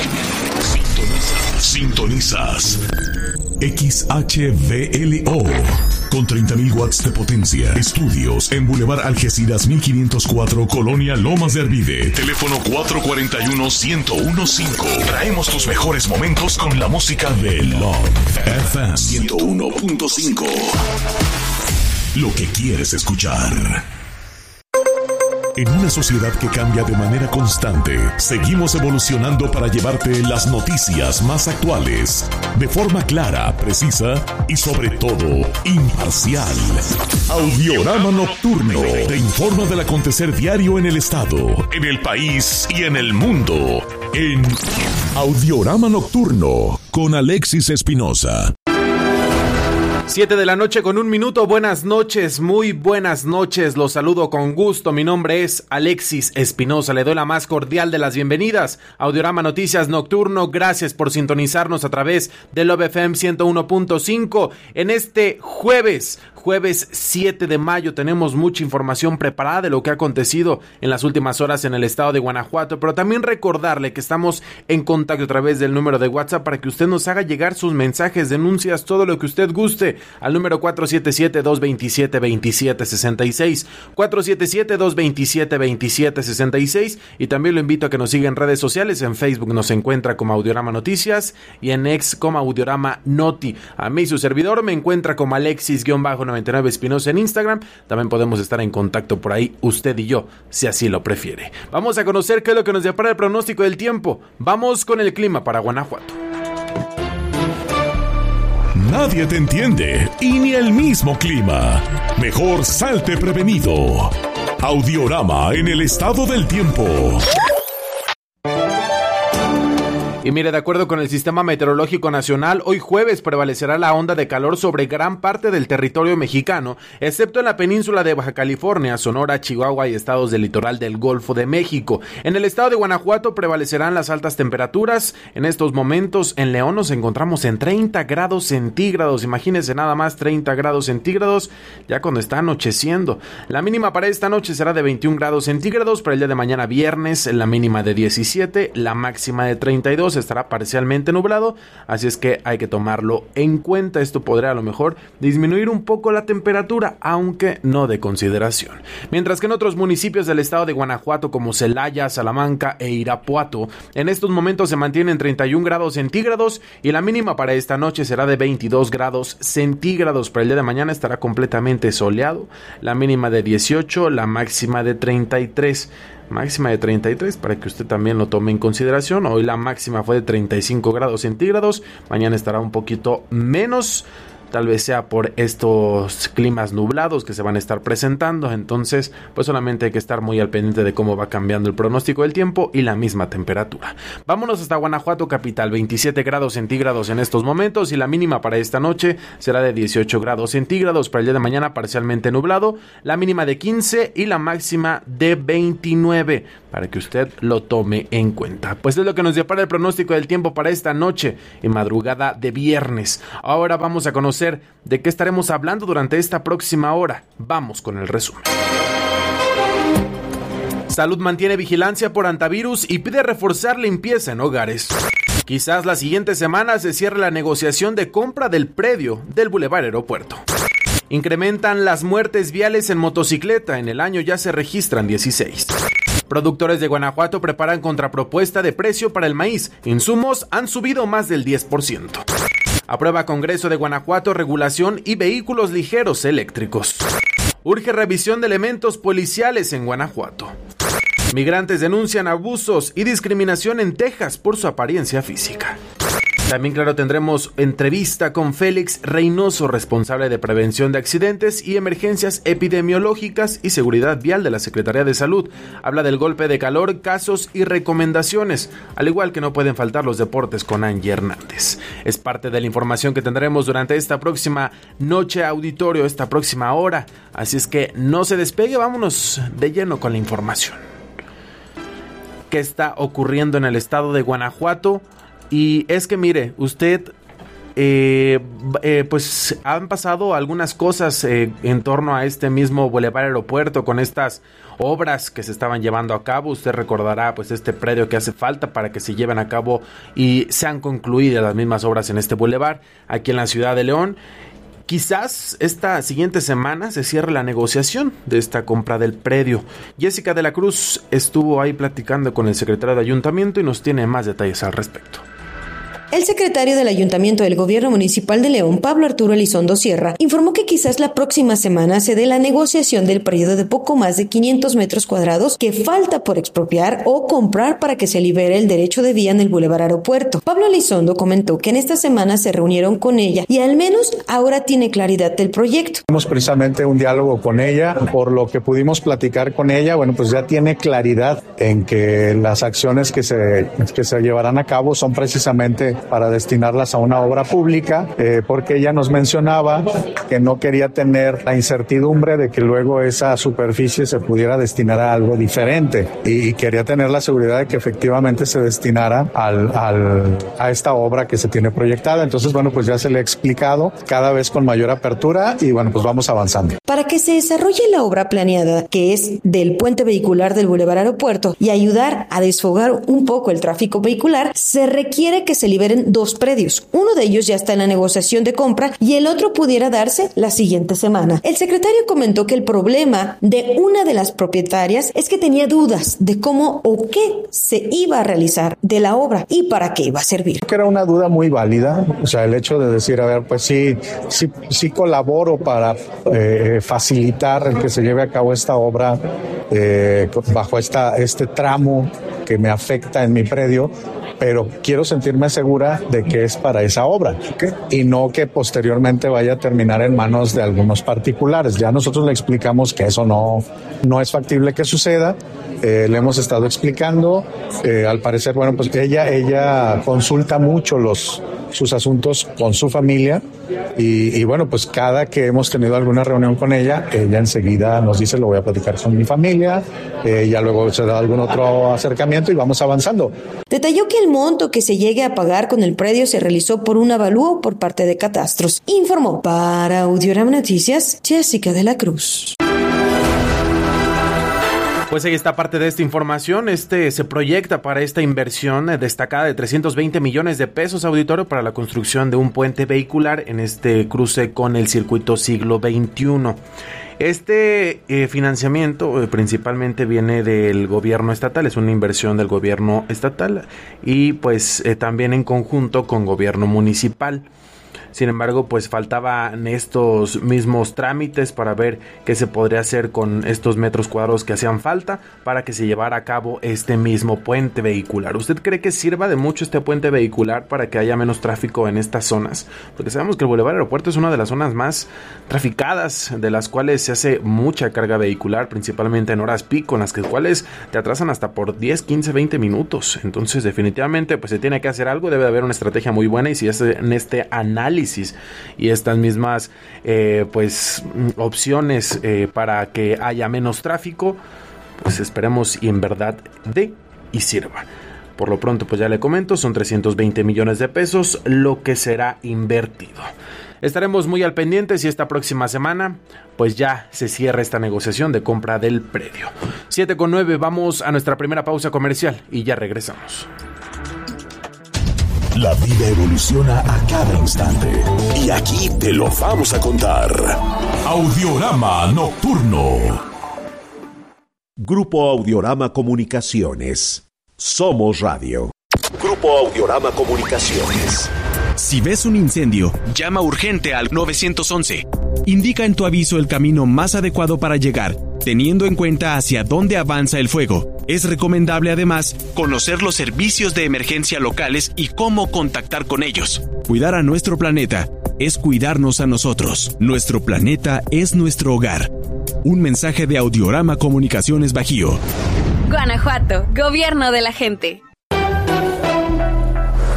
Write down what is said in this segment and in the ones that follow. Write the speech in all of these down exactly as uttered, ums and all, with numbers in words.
Sintonizas, sintonizas X H V L O con treinta mil watts de potencia. Estudios en Boulevard Algeciras mil quinientos cuatro, Colonia Lomas de Arvide. Teléfono cuatro cuatro uno, uno cero uno cinco. Traemos tus mejores momentos con la música de Love F M ciento uno punto cinco. Lo que quieres escuchar. En una sociedad que cambia de manera constante, seguimos evolucionando para llevarte las noticias más actuales, de forma clara, precisa y sobre todo, imparcial. Audiorama Nocturno te informa del acontecer diario en el estado, en el país y en el mundo. En Audiorama Nocturno, con Alexis Espinosa. Siete de la noche con un minuto. Buenas noches, muy buenas noches. Los saludo con gusto. Mi nombre es Alexis Espinosa. Le doy la más cordial de las bienvenidas. Audiorama Noticias Nocturno. Gracias por sintonizarnos a través de Love F M ciento uno punto cinco. En este jueves, jueves siete de mayo, tenemos mucha información preparada de lo que ha acontecido en las últimas horas en el estado de Guanajuato, pero también recordarle que estamos en contacto a través del número de WhatsApp para que usted nos haga llegar sus mensajes, denuncias, todo lo que usted guste, al número cuatro siete siete, dos dos siete, dos siete seis seis, cuatro siete siete, dos dos siete, dos siete seis seis, y también lo invito a que nos siga en redes sociales. En Facebook nos encuentra como Audiorama Noticias y en X como Audiorama Noti. A mí su servidor me encuentra como Alexis-noventa y nueve Espinosa en Instagram. También podemos estar en contacto por ahí, usted y yo, si así lo prefiere. Vamos a conocer qué es lo que nos depara el pronóstico del tiempo. Vamos con el clima para Guanajuato. Nadie te entiende y ni el mismo clima. Mejor salte prevenido. Audiorama en el estado del tiempo. Y mire, de acuerdo con el Sistema Meteorológico Nacional, hoy jueves prevalecerá la onda de calor sobre gran parte del territorio mexicano, excepto en la península de Baja California, Sonora, Chihuahua y estados del litoral del Golfo de México. En el estado de Guanajuato prevalecerán las altas temperaturas. En estos momentos en León nos encontramos en treinta grados centígrados. Imagínense nada más, treinta grados centígrados ya cuando está anocheciendo. La mínima para esta noche será de veintiún grados centígrados. Para el día de mañana viernes, la mínima de diecisiete, la máxima de treinta y dos. Estará parcialmente nublado, así es que hay que tomarlo en cuenta. Esto podría a lo mejor disminuir un poco la temperatura, aunque no de consideración. Mientras que en otros municipios del estado de Guanajuato, como Celaya, Salamanca e Irapuato, en estos momentos se mantienen treinta y un grados centígrados y la mínima para esta noche será de veintidós grados centígrados. Para el día de mañana estará completamente soleado, la mínima de dieciocho, la máxima de treinta y tres. Máxima de treinta y tres para que usted también lo tome en consideración. Hoy la máxima fue de treinta y cinco grados centígrados. Mañana estará un poquito menos. Tal vez sea por estos climas nublados que se van a estar presentando. Entonces, pues solamente hay que estar muy al pendiente de cómo va cambiando el pronóstico del tiempo y la misma temperatura. Vámonos hasta Guanajuato capital, veintisiete grados centígrados en estos momentos y la mínima para esta noche será de dieciocho grados centígrados. Para el día de mañana parcialmente nublado, la mínima de quince y la máxima de veintinueve, para que usted lo tome en cuenta. Pues es lo que nos depara el pronóstico del tiempo para esta noche y madrugada de viernes. Ahora vamos a conocer de qué estaremos hablando durante esta próxima hora. Vamos con el resumen. Salud mantiene vigilancia por antivirus y pide reforzar limpieza en hogares. Quizás la siguiente semana se cierre la negociación de compra del predio del Boulevard Aeropuerto. Incrementan las muertes viales en motocicleta. En el año ya se registran dieciséis. Productores de Guanajuato preparan contrapropuesta de precio para el maíz. Insumos han subido más del diez por ciento. Aprueba Congreso de Guanajuato regulación y vehículos ligeros eléctricos. Urge revisión de elementos policiales en Guanajuato. Migrantes denuncian abusos y discriminación en Texas por su apariencia física. También, claro, tendremos entrevista con Félix Reynoso, responsable de prevención de accidentes y emergencias epidemiológicas y seguridad vial de la Secretaría de Salud. Habla del golpe de calor, casos y recomendaciones, al igual que no pueden faltar los deportes con Angie Hernández. Es parte de la información que tendremos durante esta próxima noche auditorio, esta próxima hora. Así es que no se despegue, vámonos de lleno con la información. ¿Qué está ocurriendo en el estado de Guanajuato? Y es que mire, usted eh, eh, pues han pasado algunas cosas eh, en torno a este mismo Boulevard Aeropuerto con estas obras que se estaban llevando a cabo. Usted recordará pues este predio que hace falta para que se lleven a cabo y sean concluidas las mismas obras en este bulevar aquí en la ciudad de León. Quizás esta siguiente semana se cierre la negociación de esta compra del predio. Jessica de la Cruz estuvo ahí platicando con el secretario de Ayuntamiento y nos tiene más detalles al respecto. El secretario del Ayuntamiento del Gobierno Municipal de León, Pablo Arturo Elizondo Sierra, informó que quizás la próxima semana se dé la negociación del predio de poco más de quinientos metros cuadrados que falta por expropiar o comprar para que se libere el derecho de vía en el Boulevard Aeropuerto. Pablo Elizondo comentó que en esta semana se reunieron con ella y al menos ahora tiene claridad del proyecto. Tuvimos precisamente un diálogo con ella, por lo que pudimos platicar con ella, bueno, pues ya tiene claridad en que las acciones que se, que se llevarán a cabo son precisamente para destinarlas a una obra pública, eh, porque ella nos mencionaba que no quería tener la incertidumbre de que luego esa superficie se pudiera destinar a algo diferente y, y quería tener la seguridad de que efectivamente se destinara al, al, a esta obra que se tiene proyectada. Entonces, bueno, pues ya se le ha explicado cada vez con mayor apertura y bueno, pues vamos avanzando. Para que se desarrolle la obra planeada, que es del puente vehicular del Boulevard Aeropuerto, y ayudar a desfogar un poco el tráfico vehicular, se requiere que se liberen dos predios. Uno de ellos ya está en la negociación de compra y el otro pudiera darse la siguiente semana. El secretario comentó que el problema de una de las propietarias es que tenía dudas de cómo o qué se iba a realizar de la obra y para qué iba a servir. Que era una duda muy válida, o sea, el hecho de decir, a ver, pues sí, sí, sí colaboro para eh, facilitar el que se lleve a cabo esta obra eh, bajo esta, este tramo que me afecta en mi predio, pero quiero sentirme segura de que es para esa obra, ¿okay? Y no que posteriormente vaya a terminar en manos de algunos particulares. Ya nosotros le explicamos que eso no, no es factible que suceda. Eh, le hemos estado explicando, eh, al parecer, bueno, pues ella, ella consulta mucho los, sus asuntos con su familia y, y bueno, pues cada que hemos tenido alguna reunión con ella, ella enseguida nos dice, lo voy a platicar con mi familia, eh, ya luego se da algún otro acercamiento y vamos avanzando. Detalló que el monto que se llegue a pagar con el predio se realizó por un avalúo por parte de Catastros. Informó para Audiorama Noticias, Jessica de la Cruz. Pues ahí está parte de esta información. Este se proyecta para esta inversión destacada de trescientos veinte millones de pesos, auditorio, para la construcción de un puente vehicular en este cruce con el circuito siglo veintiuno. Este eh, financiamiento eh, principalmente viene del gobierno estatal, es una inversión del gobierno estatal y pues eh, también en conjunto con gobierno municipal. Sin embargo, pues faltaban estos mismos trámites para ver qué se podría hacer con estos metros cuadrados que hacían falta para que se llevara a cabo este mismo puente vehicular. ¿Usted cree que sirva de mucho este puente vehicular para que haya menos tráfico en estas zonas? Porque sabemos que el Boulevard Aeropuerto es una de las zonas más traficadas, de las cuales se hace mucha carga vehicular, principalmente en horas pico, en las que cuales te atrasan hasta por diez, quince, veinte minutos. Entonces, definitivamente, pues se tiene que hacer algo, debe de haber una estrategia muy buena y si es en este análisis y estas mismas eh, pues opciones eh, para que haya menos tráfico, pues esperemos y en verdad dé y sirva. Por lo pronto, pues ya le comento, son trescientos veinte millones de pesos lo que será invertido. Estaremos muy al pendiente si esta próxima semana pues ya se cierra esta negociación de compra del predio. siete con nueve, vamos a nuestra primera pausa comercial y ya regresamos. La vida evoluciona a cada instante y aquí te lo vamos a contar. Audiorama Nocturno. Grupo Audiorama Comunicaciones. Somos Radio. Grupo Audiorama Comunicaciones. Si ves un incendio, llama urgente al nueve once. Indica en tu aviso el camino más adecuado para llegar, teniendo en cuenta hacia dónde avanza el fuego. Es recomendable además conocer los servicios de emergencia locales y cómo contactar con ellos. Cuidar a nuestro planeta es cuidarnos a nosotros. Nuestro planeta es nuestro hogar. Un mensaje de Audiorama Comunicaciones Bajío. Guanajuato, Gobierno de la gente. Soy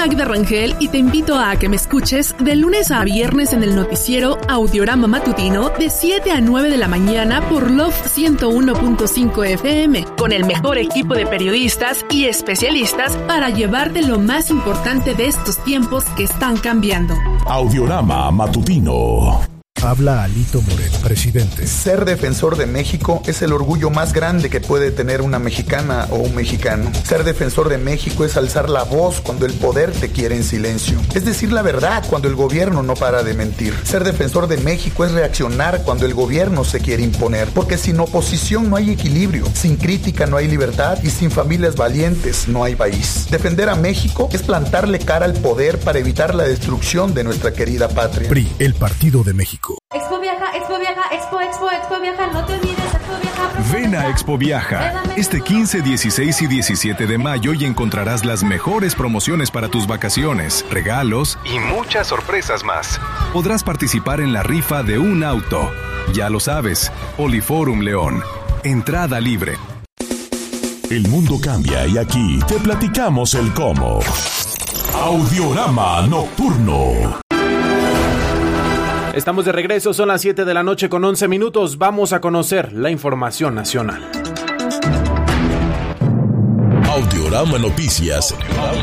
Magda Rangel y te invito a que me escuches de lunes a viernes en el noticiero Audiorama Matutino de siete a nueve de la mañana por Love ciento uno punto cinco F M, con el mejor equipo de periodistas y especialistas para llevarte lo más importante de estos tiempos que están cambiando. Audiorama Matutino. Habla Alito Moreno, presidente. Ser defensor de México es el orgullo más grande que puede tener una mexicana o un mexicano. Ser defensor de México es alzar la voz cuando el poder te quiere en silencio. Es decir la verdad cuando el gobierno no para de mentir. Ser defensor de México es reaccionar cuando el gobierno se quiere imponer. Porque sin oposición no hay equilibrio, sin crítica no hay libertad y sin familias valientes no hay país. Defender a México es plantarle cara al poder para evitar la destrucción de nuestra querida patria. P R I, el Partido de México. Expo Viaja, Expo Viaja, Expo, Expo, Expo Viaja, no te olvides, Expo Viaja. Ven a Expo Viaja este quince, dieciséis y diecisiete de mayo y encontrarás las mejores promociones para tus vacaciones, regalos y muchas sorpresas más. Podrás participar en la rifa de un auto. Ya lo sabes, Poliforum León. Entrada libre. El mundo cambia y aquí te platicamos el cómo. Audiorama Nocturno. Estamos de regreso, son las siete de la noche con once minutos. Vamos a conocer la información nacional. Audiorama Noticias.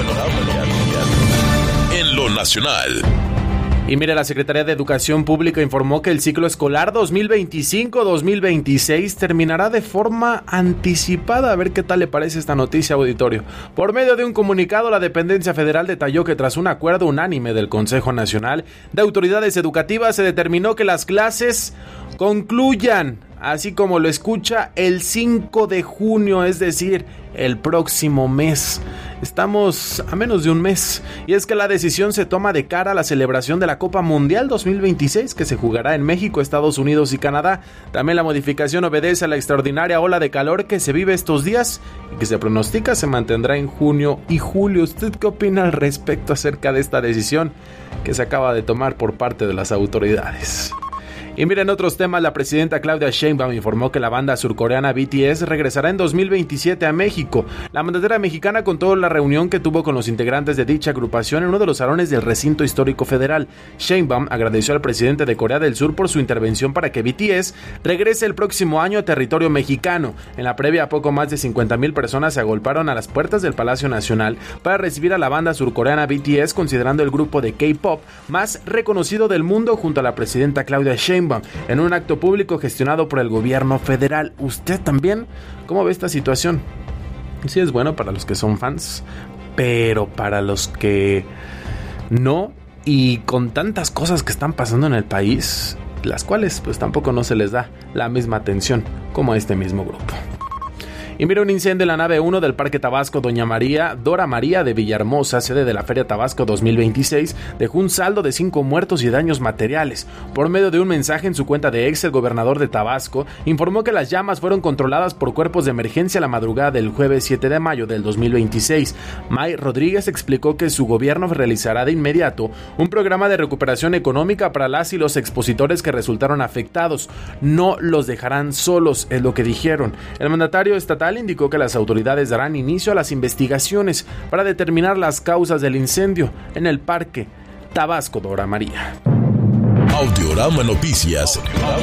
En lo nacional. Y mire, la Secretaría de Educación Pública informó que el ciclo escolar dos mil veinticinco dos mil veintiséis terminará de forma anticipada. A ver qué tal le parece esta noticia, auditorio. Por medio de un comunicado, la dependencia federal detalló que tras un acuerdo unánime del Consejo Nacional de Autoridades Educativas se determinó que las clases concluyan, así como lo escucha, el cinco de junio, es decir, el próximo mes. Estamos a menos de un mes, y es que la decisión se toma de cara a la celebración de la Copa Mundial dos mil veintiséis, que se jugará en México, Estados Unidos y Canadá. También la modificación obedece a la extraordinaria ola de calor que se vive estos días y que se pronostica se mantendrá en junio y julio. ¿Usted qué opina al respecto acerca de esta decisión que se acaba de tomar por parte de las autoridades? Y miren, otros temas, la presidenta Claudia Sheinbaum informó que la banda surcoreana B T S regresará en dos mil veintisiete a México. La mandataria mexicana contó la reunión que tuvo con los integrantes de dicha agrupación en uno de los salones del recinto histórico federal. Sheinbaum agradeció al presidente de Corea del Sur por su intervención para que B T S regrese el próximo año a territorio mexicano. En la previa, poco más de cincuenta mil personas se agolparon a las puertas del Palacio Nacional para recibir a la banda surcoreana B T S, considerando el grupo de K-pop más reconocido del mundo, junto a la presidenta Claudia Sheinbaum, en un acto público gestionado por el gobierno federal. ¿Usted también cómo ve esta situación? Sí, es bueno para los que son fans, pero para los que no, y con tantas cosas que están pasando en el país, las cuales pues tampoco no se les da la misma atención como a este mismo grupo. Y mira, un incendio en la nave uno del Parque Tabasco Doña María, Dora María de Villahermosa, sede de la Feria Tabasco dos mil veintiséis, dejó un saldo de cinco muertos y daños materiales. Por medio de un mensaje en su cuenta de ex, el gobernador de Tabasco informó que las llamas fueron controladas por cuerpos de emergencia la madrugada del jueves siete de mayo del dos mil veintiséis. May Rodríguez explicó que su gobierno realizará de inmediato un programa de recuperación económica para las y los expositores que resultaron afectados. No los dejarán solos, es lo que dijeron. El mandatario estatal indicó que las autoridades darán inicio a las investigaciones para determinar las causas del incendio en el Parque Tabasco Dora María. Audiorama Noticias.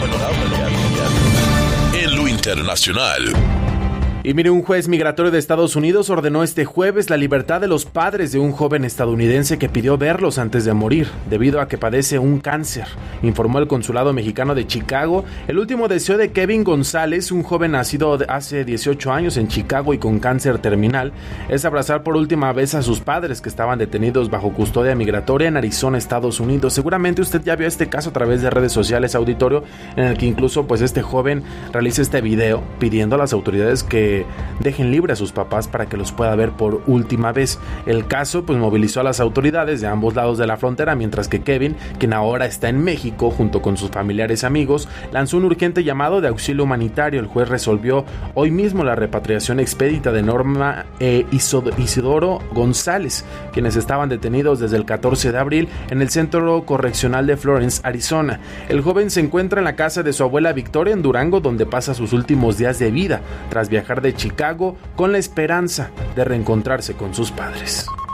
En lo internacional. Y mire, un juez migratorio de Estados Unidos ordenó este jueves la libertad de los padres de un joven estadounidense que pidió verlos antes de morir, debido a que padece un cáncer, informó el consulado mexicano de Chicago. El último deseo de Kevin González, un joven nacido hace dieciocho años en Chicago y con cáncer terminal, es abrazar por última vez a sus padres que estaban detenidos bajo custodia migratoria en Arizona, Estados Unidos. Seguramente usted ya vio este caso a través de redes sociales, auditorio, en el que incluso pues este joven realiza este video pidiendo a las autoridades que dejen libre a sus papás para que los pueda ver por última vez. El caso pues movilizó a las autoridades de ambos lados de la frontera, mientras que Kevin, quien ahora está en México junto con sus familiares y amigos, lanzó un urgente llamado de auxilio humanitario. El juez resolvió hoy mismo la repatriación expedita de Norma e Isidoro González, quienes estaban detenidos desde el catorce de abril en el Centro Correccional de Florence, Arizona. El joven se encuentra en la casa de su abuela Victoria en Durango, donde pasa sus últimos días de vida, tras viajar de Chicago con la esperanza de reencontrarse con sus padres.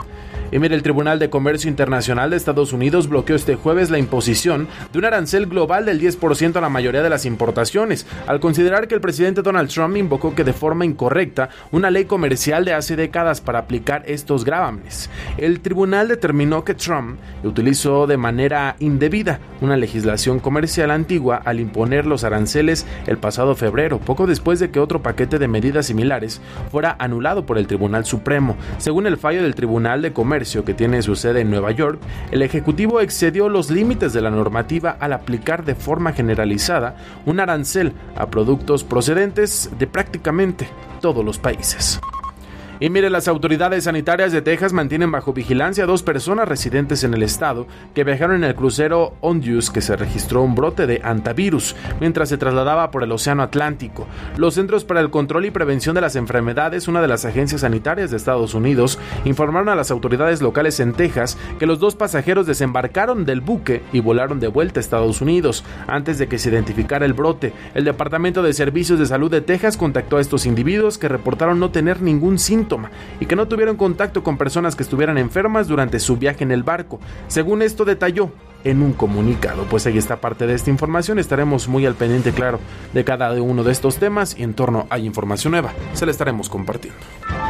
Y mire, el Tribunal de Comercio Internacional de Estados Unidos bloqueó este jueves la imposición de un arancel global del diez por ciento a la mayoría de las importaciones, al considerar que el presidente Donald Trump invocó que de forma incorrecta una ley comercial de hace décadas para aplicar estos gravámenes. El tribunal determinó que Trump utilizó de manera indebida una legislación comercial antigua al imponer los aranceles el pasado febrero, poco después de que otro paquete de medidas similares fuera anulado por el Tribunal Supremo. Según el fallo del Tribunal de Comercio, que tiene su sede en Nueva York, el Ejecutivo excedió los límites de la normativa al aplicar de forma generalizada un arancel a productos procedentes de prácticamente todos los países. Y mire, las autoridades sanitarias de Texas mantienen bajo vigilancia a dos personas residentes en el estado que viajaron en el crucero Ondius, que se registró un brote de hantavirus mientras se trasladaba por el Océano Atlántico. Los Centros para el Control y Prevención de las Enfermedades, una de las agencias sanitarias de Estados Unidos, informaron a las autoridades locales en Texas que los dos pasajeros desembarcaron del buque y volaron de vuelta a Estados Unidos antes de que se identificara el brote. El Departamento de Servicios de Salud de Texas contactó a estos individuos, que reportaron no tener ningún síntoma y que no tuvieron contacto con personas que estuvieran enfermas durante su viaje en el barco. Según esto detalló en un comunicado. Pues ahí está parte de esta información. Estaremos muy al pendiente, claro, de cada uno de estos temas, y en torno a información nueva se la estaremos compartiendo.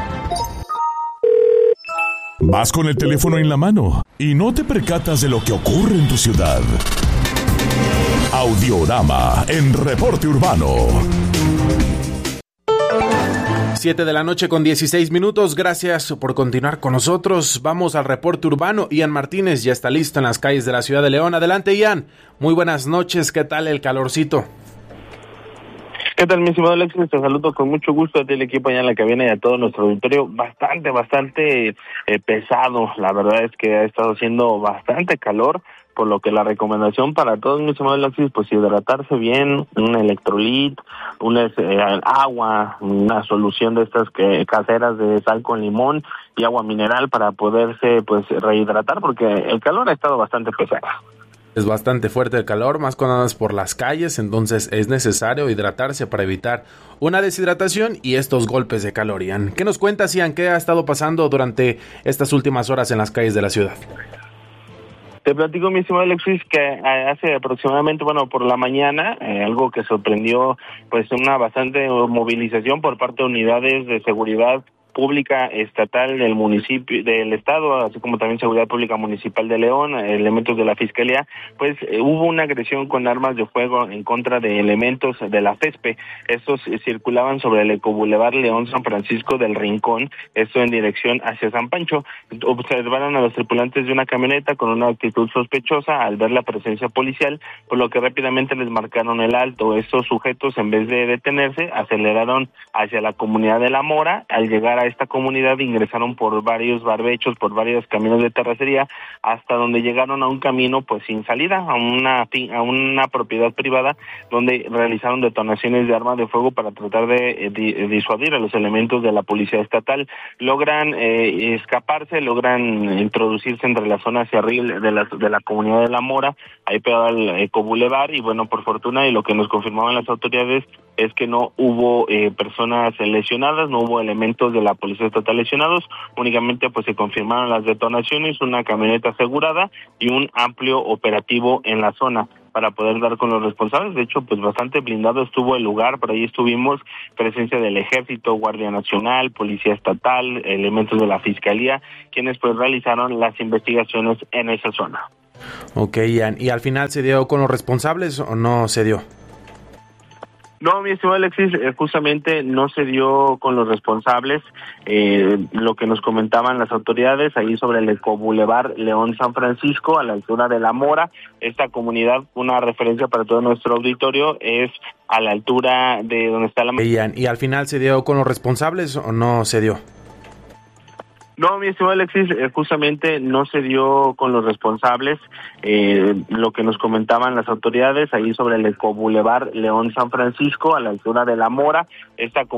Vas con el teléfono en la mano y no te percatas de lo que ocurre en tu ciudad. Audiorama en Reporte Urbano. siete de la noche con dieciséis minutos. Gracias por continuar con nosotros. Vamos al reporte urbano. Ian Martínez ya está listo en las calles de la ciudad de León. Adelante, Ian. Muy buenas noches. ¿Qué tal el calorcito? ¿Qué tal, mi estimado Alexis? Te saludo con mucho gusto a ti, el equipo allá en la cabina, y a todo nuestro auditorio. Bastante, bastante eh, pesado. La verdad es que ha estado haciendo bastante calor, por lo que la recomendación para todos, mis amados Alexis, pues hidratarse bien, un electrolit, un eh, agua, una solución de estas que caseras de sal con limón y agua mineral para poderse pues rehidratar, porque el calor ha estado bastante pesado. Es bastante fuerte el calor, más cuando andas por las calles, entonces es necesario hidratarse para evitar una deshidratación y estos golpes de calor. Ian, ¿qué nos cuentas, Ian? ¿Qué ha estado pasando durante estas últimas horas en las calles de la ciudad? Te platico, mi estimado Alexis, que hace aproximadamente, bueno, por la mañana, eh, algo que sorprendió, pues una bastante movilización por parte de unidades de seguridad pública estatal del municipio, del estado, así como también seguridad pública municipal de León, elementos de la fiscalía, pues eh, hubo una agresión con armas de fuego en contra de elementos de la FESPE. Estos eh, circulaban sobre el Ecobulevar León San Francisco del Rincón, esto en dirección hacia San Pancho. Observaron a los tripulantes de una camioneta con una actitud sospechosa al ver la presencia policial, por lo que rápidamente les marcaron el alto. Estos sujetos, en vez de detenerse, aceleraron hacia la comunidad de La Mora. Al llegar a esta comunidad ingresaron por varios barbechos, por varios caminos de terracería, hasta donde llegaron a un camino pues sin salida, a una a una propiedad privada, donde realizaron detonaciones de armas de fuego para tratar de, de disuadir a los elementos de la policía estatal. Logran eh, escaparse, logran introducirse entre la zona hacia arriba de la, de la comunidad de La Mora, ahí pegado al Ecobulevar, y bueno, por fortuna, y lo que nos confirmaban las autoridades es que no hubo eh, personas lesionadas, no hubo elementos de la policía estatal lesionados, únicamente pues se confirmaron las detonaciones, una camioneta asegurada y un amplio operativo en la zona para poder dar con los responsables. De hecho, pues bastante blindado estuvo el lugar, por ahí estuvimos, presencia del Ejército, Guardia Nacional, Policía Estatal, elementos de la Fiscalía, quienes pues realizaron las investigaciones en esa zona. Ok, Ian, ¿y al final se dio con los responsables o no se dio? No, mi estimado Alexis, eh, justamente no se dio con los responsables, eh, lo que nos comentaban las autoridades ahí sobre el Ecobulevar León San Francisco, a la altura de La Mora. Esta comunidad, una referencia para todo nuestro auditorio, es a la altura de donde está la... Ian, ¿y al final se dio con los responsables o no se dio? No, mi estimado Alexis, eh, justamente no se dio con los responsables, eh, lo que nos comentaban las autoridades ahí sobre el Ecobulevar León San Francisco, a la altura de La Mora. Esta